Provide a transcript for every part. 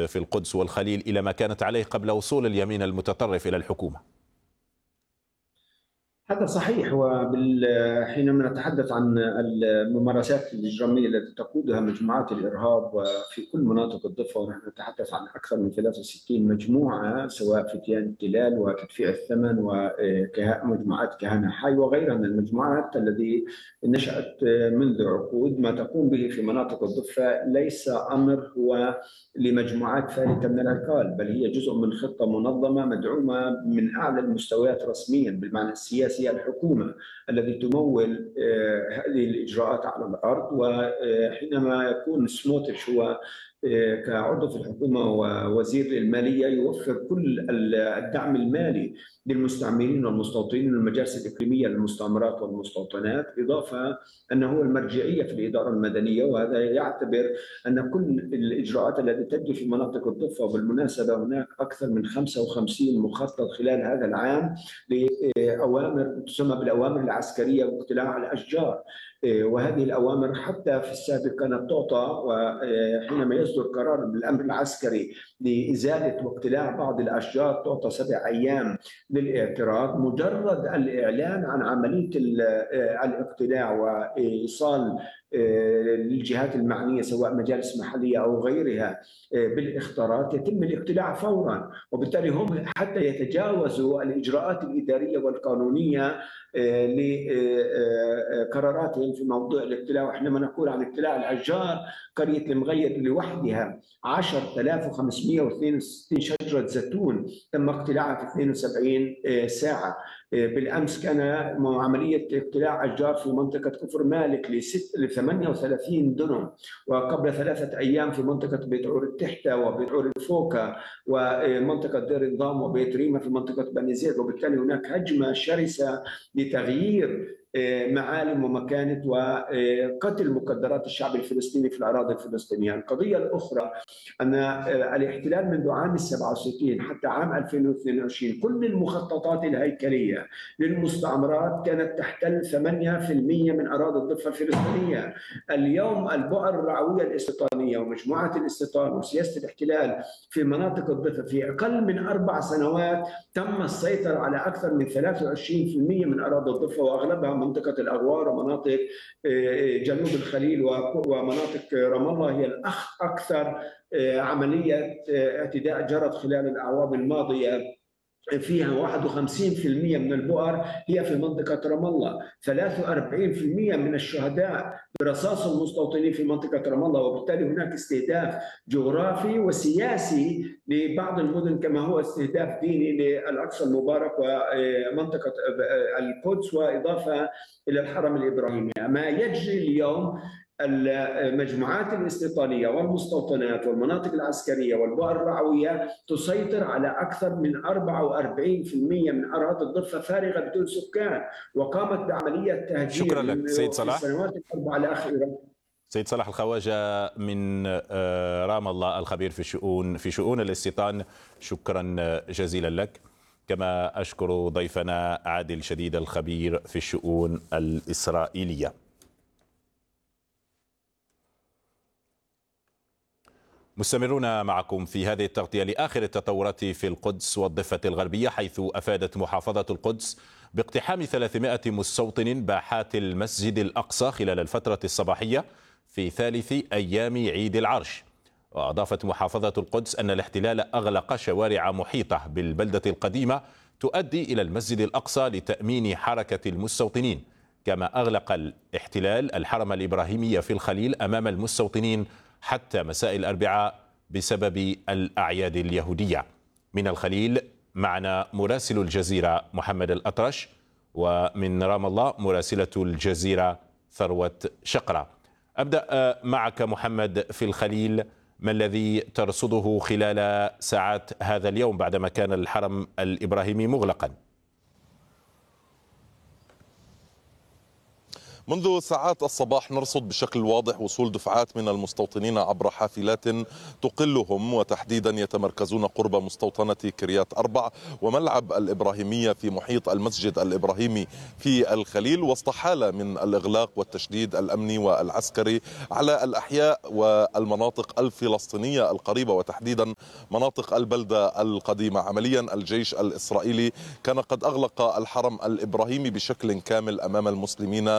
في القدس والخليل إلى ما كانت عليه قبل وصول اليمين المتطرف إلى الحكومة. هذا صحيح. وحينما نتحدث عن الممارسات الإجرامية التي تقودها مجموعات الإرهاب في كل مناطق الضفة، ونحن نتحدث عن أكثر من 63 مجموعة، سواء فتيان التلال وتدفيع الثمن ومجموعات كهنة حي وغيرها من المجموعات التي نشأت منذ عقود. ما تقوم به في مناطق الضفة ليس أمر هو لمجموعات فارغة من العقال، بل هي جزء من خطة منظمة مدعومة من أعلى المستويات رسميا بالمعنى السياسي، الحكومة الذي تمول هذه الإجراءات على الأرض. وحينما يكون سموتريتش هو كعضو في الحكومة ووزير المالية يوفر كل الدعم المالي للمستعمرين والمستوطنين والمجالس الإقليمية للمستعمرات والمستوطنات، إضافة أنه هو المرجعية في الإدارة المدنية. وهذا يعتبر أن كل الإجراءات التي تجري في مناطق الضفة، وبالمناسبة هناك أكثر من 55 مخطط خلال هذا العام لأوامر تسمى بالأوامر العسكرية واقتلاع الأشجار. وهذه الأوامر حتى في السابق كانت تعطى، وحينما يصدر قرار بالأمر العسكري لإزالة واقتلاع بعض الأشجار تعطى 7 أيام للاعتراض. مجرد الإعلان عن عملية الاقتلاع وإيصال للجهات المعنية سواء مجالس محلية أو غيرها بالإخطارات يتم الاقتلاع فورا، وبالتالي هم حتى يتجاوزوا الإجراءات الإدارية والقانونية لقراراتهم في موضوع الاقتلاع. وحينما نقول عن اقتلاع الأشجار، قرية المغير لوحدها 10,562 شجرة زيتون تم اقتلاعها في 72 ساعة. بالأمس كان عملية اقتلاع أشجار في منطقة كفر مالك ل 38 دنم، وقبل 3 أيام في منطقة بيت عور التحتة وبيت عور الفوكا ومنطقة دير النظام وبيت ريمة في منطقة بني زيد. وبالتالي هناك هجمة شرسة لتغيير معالم ومكانة وقتل مقدرات الشعب الفلسطيني في الأراضي الفلسطينية. القضية الأخرى أن الاحتلال منذ عام 67 حتى عام 2022 كل المخططات الهيكلية للمستعمرات كانت تحتل 8% من أراضي الضفة الفلسطينية. اليوم البؤر الرعوية الاستيطانية ومجموعة الاستيطان وسياسة الاحتلال في مناطق الضفة في أقل من 4 سنوات تم السيطرة على أكثر من 23% من أراضي الضفة، وأغلبها منطقة الأغوار ومناطق جنوب الخليل ومناطق رام الله هي الأكثر عملية اعتداء جرت خلال الأعوام الماضية. فيها 51% من البؤر هي في منطقة رام الله، 43% من الشهداء برصاص المستوطنين في منطقة رام الله. وبالتالي هناك استهداف جغرافي وسياسي لبعض المدن، كما هو استهداف ديني للأقصى المبارك ومنطقة القدس وإضافة إلى الحرم الإبراهيمي. ما يجري اليوم المجموعات الاستيطانية والمستوطنات والمناطق العسكرية والبؤر الرعوية تسيطر على أكثر من 44% من أراضي الضفة فارغة بدون سكان، وقامت بعملية تهجير. شكرا لك سيد صلاح. في السنوات الأربعة الأخيرة. سيد صلاح الخواجة من رام الله، الخبير في شؤون الاستيطان، شكرا جزيلا لك. كما أشكر ضيفنا عادل شديد الخبير في الشؤون الإسرائيلية. مستمرون معكم في هذه التغطية لآخر التطورات في القدس والضفة الغربية، حيث أفادت محافظة القدس باقتحام 300 مستوطن باحات المسجد الأقصى خلال الفترة الصباحية في ثالث أيام عيد العرش. وأضافت محافظة القدس أن الاحتلال أغلق شوارع محيطة بالبلدة القديمة تؤدي إلى المسجد الأقصى لتأمين حركة المستوطنين، كما أغلق الاحتلال الحرم الإبراهيمي في الخليل أمام المستوطنين حتى مساء الأربعاء بسبب الأعياد اليهودية. من الخليل معنا مراسل الجزيرة محمد الأطرش، ومن رام الله مراسلة الجزيرة ثروة شقرة. أبدأ معك محمد في الخليل، ما الذي ترصده خلال ساعات هذا اليوم بعدما كان الحرم الإبراهيمي مغلقا؟ منذ ساعات الصباح نرصد بشكل واضح وصول دفعات من المستوطنين عبر حافلات تقلهم، وتحديدا يتمركزون قرب مستوطنة كريات أربع وملعب الإبراهيمية في محيط المسجد الإبراهيمي في الخليل، وسط حالة من الإغلاق والتشديد الأمني والعسكري على الأحياء والمناطق الفلسطينية القريبة، وتحديدا مناطق البلدة القديمة. عمليا الجيش الإسرائيلي كان قد أغلق الحرم الإبراهيمي بشكل كامل أمام المسلمين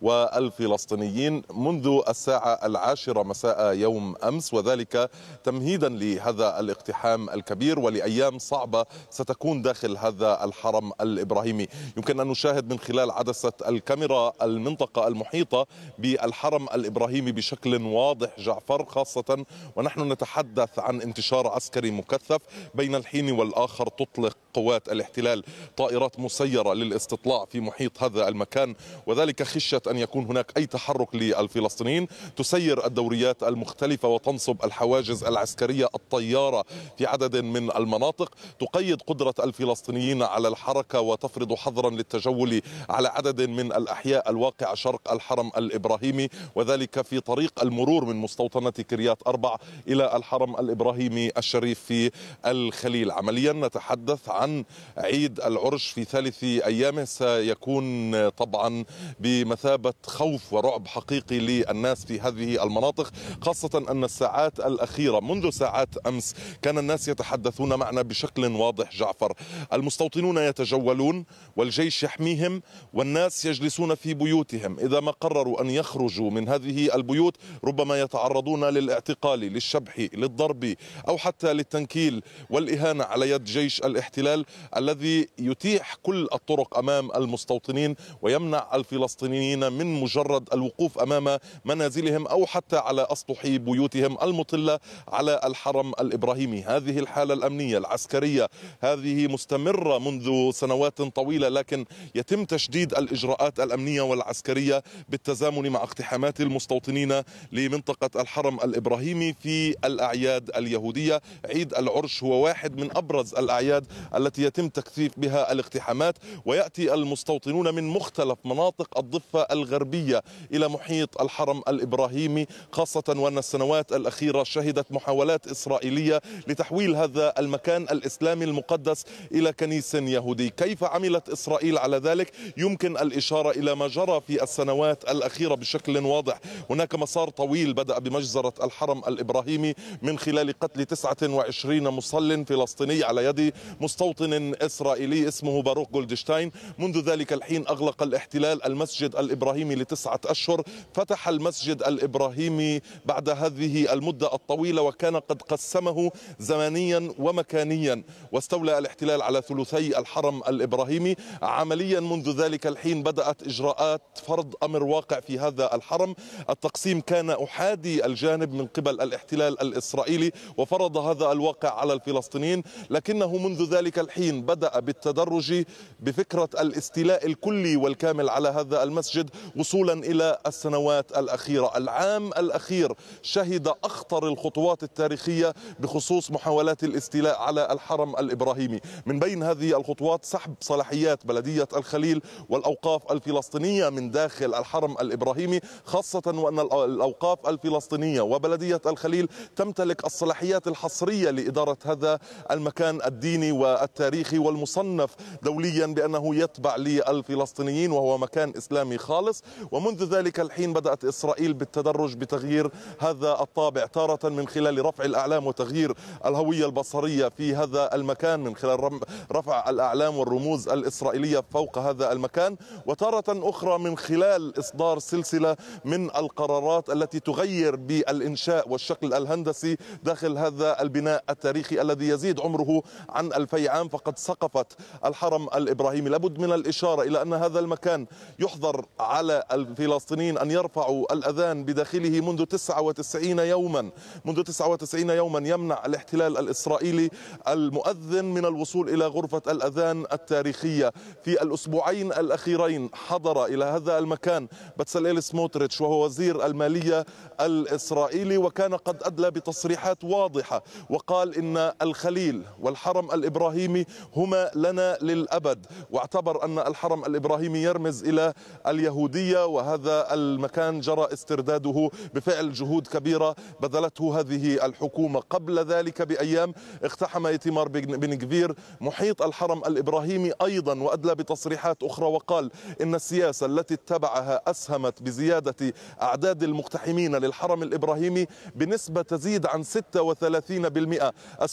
والفلسطينيين منذ الساعة 10 مساء يوم أمس، وذلك تمهيدا لهذا الاقتحام الكبير ولأيام صعبة ستكون داخل هذا الحرم الإبراهيمي. يمكن أن نشاهد من خلال عدسة الكاميرا المنطقة المحيطة بالحرم الإبراهيمي بشكل واضح جعفر، خاصة ونحن نتحدث عن انتشار عسكري مكثف. بين الحين والآخر تطلق قوات الاحتلال طائرات مسيرة للاستطلاع في محيط هذا المكان، وذلك خشية أن يكون هناك أي تحرك للفلسطينيين. تسير الدوريات المختلفة وتنصب الحواجز العسكرية الطيارة في عدد من المناطق، تقيد قدرة الفلسطينيين على الحركة وتفرض حظرا للتجول على عدد من الأحياء الواقعة شرق الحرم الإبراهيمي، وذلك في طريق المرور من مستوطنة كريات أربع إلى الحرم الإبراهيمي الشريف في الخليل. عمليا نتحدث عن عيد العرش في ثالث أيامه، سيكون طبعا بمثابة خوف ورعب حقيقي للناس في هذه المناطق، خاصة أن الساعات الأخيرة منذ ساعات أمس كان الناس يتحدثون معنا بشكل واضح جعفر. المستوطنون يتجولون والجيش يحميهم، والناس يجلسون في بيوتهم. إذا ما قرروا أن يخرجوا من هذه البيوت ربما يتعرضون للاعتقال، للشبح، للضرب، أو حتى للتنكيل والإهانة على يد جيش الاحتلال الذي يتيح كل الطرق أمام المستوطنين ويمنع الفلسطينيين من مجرد الوقوف أمام منازلهم أو حتى على أسطح بيوتهم المطلة على الحرم الإبراهيمي. هذه الحالة الأمنية العسكرية هذه مستمرة منذ سنوات طويلة، لكن يتم تشديد الإجراءات الأمنية والعسكرية بالتزامن مع اقتحامات المستوطنين لمنطقة الحرم الإبراهيمي في الأعياد اليهودية. عيد العرش هو واحد من أبرز الأعياد التي يتم تكثيف بها الاقتحامات، ويأتي المستوطنون من مختلف مناطق الضفة الغربية إلى محيط الحرم الإبراهيمي، خاصة وأن السنوات الأخيرة شهدت محاولات إسرائيلية لتحويل هذا المكان الإسلامي المقدس إلى كنيس يهودي. كيف عملت إسرائيل على ذلك؟ يمكن الإشارة إلى ما جرى في السنوات الأخيرة بشكل واضح. هناك مسار طويل بدأ بمجزرة الحرم الإبراهيمي من خلال قتل 29 مصل فلسطيني على يد مستوطن إسرائيلي اسمه باروك جولدشتاين. منذ ذلك الحين أغلق الاحتلال المسجد الإبراهيمي ل9 أشهر، فتح المسجد الإبراهيمي بعد هذه المدة الطويلة وكان قد قسمه زمانيا ومكانيا، واستولى الاحتلال على ثلثي الحرم الإبراهيمي. عمليا منذ ذلك الحين بدأت إجراءات فرض أمر واقع في هذا الحرم. التقسيم كان أحادي الجانب من قبل الاحتلال الإسرائيلي وفرض هذا الواقع على الفلسطينيين، لكنه منذ ذلك الحين بدأ بالتدرج بفكرة الاستيلاء الكلي والكامل على هذا المسجد وصولا إلى السنوات الأخيرة. العام الأخير شهد أخطر الخطوات التاريخية بخصوص محاولات الاستيلاء على الحرم الإبراهيمي. من بين هذه الخطوات سحب صلاحيات بلدية الخليل والأوقاف الفلسطينية من داخل الحرم الإبراهيمي، خاصة وأن الأوقاف الفلسطينية وبلدية الخليل تمتلك الصلاحيات الحصرية لإدارة هذا المكان الديني والتاريخي والمصنف دوليا بأنه يتبع للفلسطينيين وهو مكان إسلامي خالص. ومنذ ذلك الحين بدأت إسرائيل بالتدرج بتغيير هذا الطابع، تارة من خلال رفع الأعلام وتغيير الهوية البصرية في هذا المكان من خلال رفع الأعلام والرموز الإسرائيلية فوق هذا المكان، وتارة أخرى من خلال إصدار سلسلة من القرارات التي تغير بالإنشاء والشكل الهندسي داخل هذا البناء التاريخي الذي يزيد عمره عن 2000 عام. فقد سقفت الحرم الإبراهيمي. لابد من الإشارة إلى أن هذا المكان يحظر على الفلسطينيين أن يرفعوا الأذان بداخله منذ 99 يوما. منذ 99 يوما يمنع الاحتلال الإسرائيلي المؤذن من الوصول إلى غرفة الأذان التاريخية. في الأسبوعين الأخيرين حضر إلى هذا المكان بتسليل سموتريتش وهو وزير المالية الإسرائيلي، وكان قد أدلى بتصريحات واضحة وقال إن الخليل والحرم الإبراهيمي هما لنا للأبد، واعتبر أن الحرم الإبراهيمي يرمز إلى اليهود يهودية، وهذا المكان جرى استرداده بفعل جهود كبيرة بذلته هذه الحكومة. قبل ذلك بأيام اقتحم إيتمار بن غفير محيط الحرم الإبراهيمي أيضا، وأدلى بتصريحات أخرى وقال إن السياسة التي اتبعها أسهمت بزيادة أعداد المقتحمين للحرم الإبراهيمي بنسبة تزيد عن 36%.